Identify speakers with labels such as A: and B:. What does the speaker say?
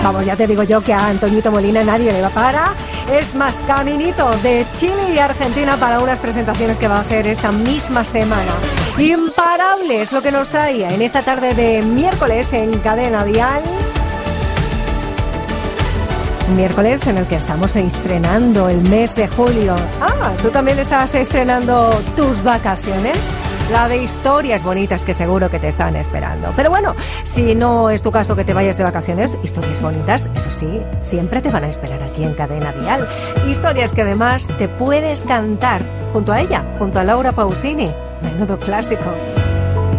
A: Vamos, ya te digo yo que a Antoñito Molina nadie le va a parar. Es más, caminito de Chile y Argentina para unas presentaciones que va a hacer esta misma semana. Imparable es lo que nos traía en esta tarde de miércoles en Cadena Dial. Un miércoles en el que estamos estrenando el mes de julio. Ah, ¿tú también estabas estrenando tus vacaciones? La de historias bonitas que seguro que te estaban esperando. Pero bueno, si no es tu caso que te vayas de vacaciones, historias bonitas, eso sí, siempre te van a esperar aquí en Cadena Dial. Historias que además te puedes cantar junto a ella, junto a Laura Pausini. Menudo clásico.